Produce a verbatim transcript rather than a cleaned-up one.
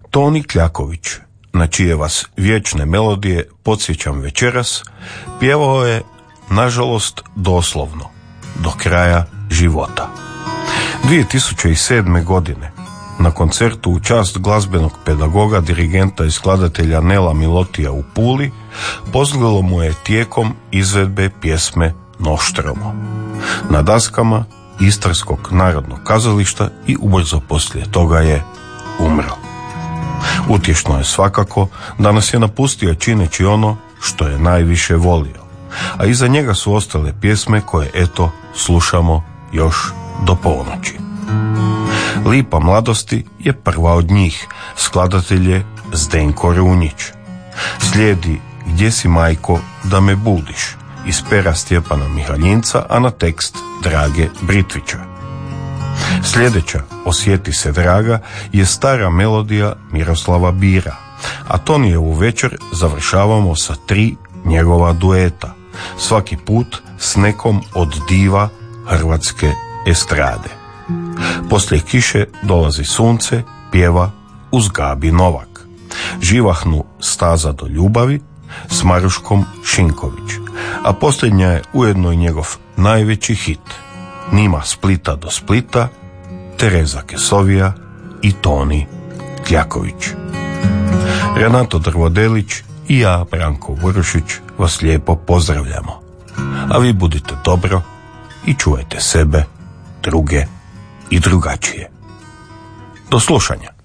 Toni Kljaković, na čije vas vječne melodije podsjećam večeras, pjevao je, nažalost, doslovno, do kraja života. dvije tisuće sedme. godine, na koncertu u čast glazbenog pedagoga, dirigenta i skladatelja Nela Milotija u Puli, pozlilo mu je tijekom izvedbe pjesme Noštromo na daskama Istarskog narodnog kazališta i ubrzo poslije toga je umro. Utješno je svakako da nas je napustio čineći ono što je najviše volio, a iza njega su ostale pjesme koje, eto, slušamo još do ponoći. Lipa mladosti je prva od njih, skladatelj je Zdenko Runjić. Slijedi Gdje si majko da me budiš iz pera Stjepana Mihaljinca, a na tekst Drage Britvića. Sljedeća, Osjeti se draga, je stara melodija Miroslava Bira, a Tonijevu večer završavamo sa tri njegova dueta, svaki put s nekom od diva hrvatske estrade. Poslije kiše dolazi sunce, pjeva uz Gabi Novak. Živahnu Staza do ljubavi s Maruškom Šinković, a posljednja je ujedno i njegov najveći hit, Nima Splita do Splita, Tereza Kesovija i Toni Kljaković. Renato Drvodelić i ja, Branko Vurušić, vas lijepo pozdravljamo. A vi budite dobro i čuvajte sebe, druge i drugačije. Do slušanja.